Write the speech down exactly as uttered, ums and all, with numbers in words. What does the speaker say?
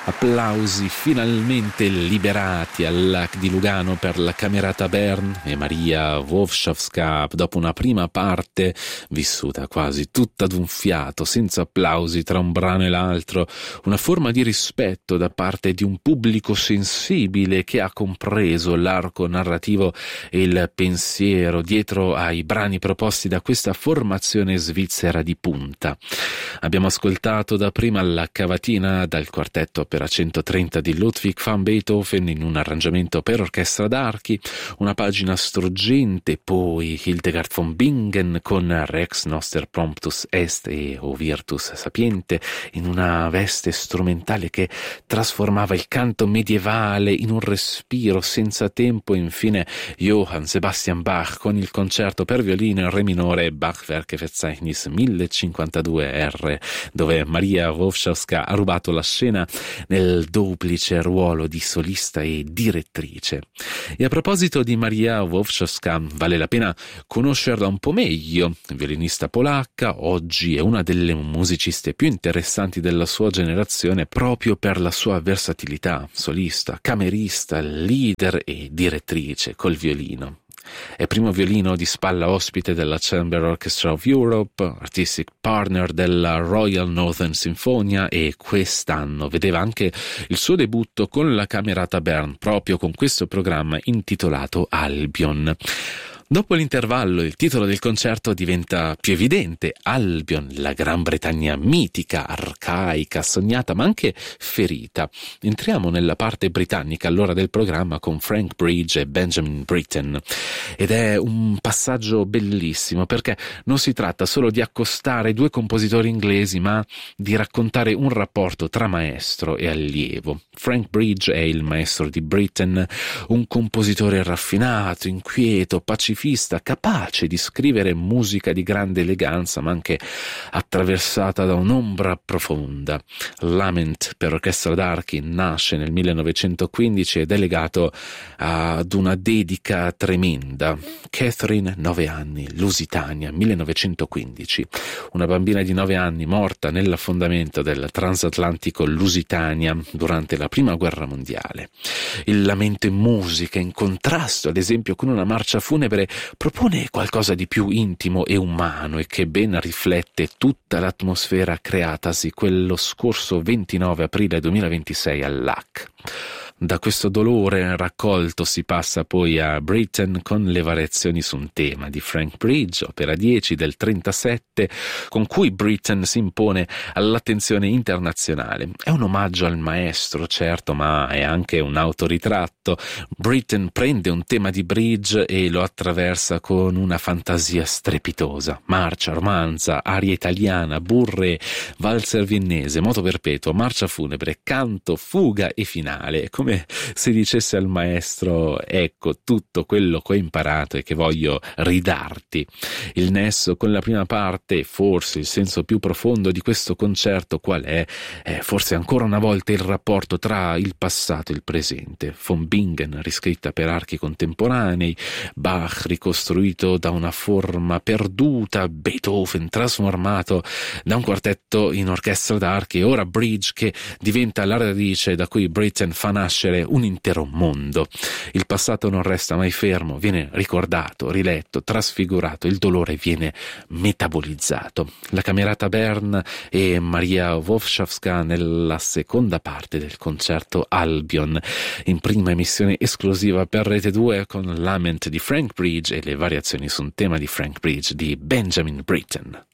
Applausi finalmente liberati al L A C di Lugano per la Camerata Bern e Maria Wowschowska, dopo una prima parte vissuta quasi tutta d'un fiato, senza applausi tra un brano e l'altro, una forma di rispetto da parte di un pubblico sensibile che ha compreso l'arco narrativo e il pensiero dietro ai brani proposti da questa formazione svizzera di punta. Abbiamo ascoltato dapprima la cavatina dal quartetto per a centotrenta di Ludwig van Beethoven in un arrangiamento per orchestra d'archi, una pagina struggente, poi Hildegard von Bingen con Rex Noster Promptus Est e O Virtus Sapiente in una veste strumentale che trasformava il canto medievale in un respiro senza tempo, e infine Johann Sebastian Bach con il concerto per violino in re minore Bachwerkverzeichnis mille cinquantadue R, dove Maria Wowschowska ha rubato la scena nel duplice ruolo di solista e direttrice. E a proposito di Maria Wowschowska, vale la pena conoscerla un po' meglio. Violinista polacca, oggi è una delle musiciste più interessanti della sua generazione proprio per la sua versatilità, solista, camerista, leader e direttrice col violino. È primo violino di spalla ospite della Chamber Orchestra of Europe, artistic partner della Royal Northern Sinfonia, e quest'anno vedeva anche il suo debutto con la Camerata Bern, proprio con questo programma intitolato Albion. Dopo l'intervallo il titolo del concerto diventa più evidente: Albion, la Gran Bretagna mitica, arcaica, sognata ma anche ferita. Entriamo nella parte britannica allora del programma con Frank Bridge e Benjamin Britten, ed è un passaggio bellissimo perché non si tratta solo di accostare due compositori inglesi, ma di raccontare un rapporto tra maestro e allievo. Frank Bridge è il maestro di Britten, un compositore raffinato, inquieto, pacifista, capace di scrivere musica di grande eleganza ma anche attraversata da un'ombra profonda. Lament per orchestra d'archi nasce nel millenovecentoquindici ed è legato ad una dedica tremenda. Catherine, nove anni, Lusitania, millenovecentoquindici. Una bambina di nove anni morta nell'affondamento del transatlantico Lusitania durante la prima guerra mondiale. Il lamento in musica, in contrasto ad esempio con una marcia funebre, propone qualcosa di più intimo e umano e che ben riflette tutta l'atmosfera creatasi quello scorso ventinove aprile duemilaventisei all'A C. Da questo dolore raccolto si passa poi a Britten con le variazioni su un tema di Frank Bridge, opera dieci del trentasette, con cui Britten si impone all'attenzione internazionale. È un omaggio al maestro, certo, ma è anche un autoritratto. Britten prende un tema di Bridge e lo attraversa con una fantasia strepitosa. Marcia, romanza, aria italiana, burre, valzer viennese, moto perpetuo, marcia funebre, canto, fuga e finale. Come se dicesse al maestro: ecco tutto quello che ho imparato e che voglio ridarti. Il nesso con la prima parte, forse il senso più profondo di questo concerto qual è? È forse ancora una volta il rapporto tra il passato e il presente. Von Bingen riscritta per archi contemporanei, Bach ricostruito da una forma perduta, Beethoven trasformato da un quartetto in orchestra d'archi, e ora Bridge che diventa la radice da cui Britten fa nascere un intero mondo. Il passato non resta mai fermo, viene ricordato, riletto, trasfigurato, il dolore viene metabolizzato. La Camerata Bern e Maria Wowschowska nella seconda parte del concerto Albion, in prima emissione esclusiva per Rete due con Lament di Frank Bridge e le variazioni su un tema di Frank Bridge di Benjamin Britten.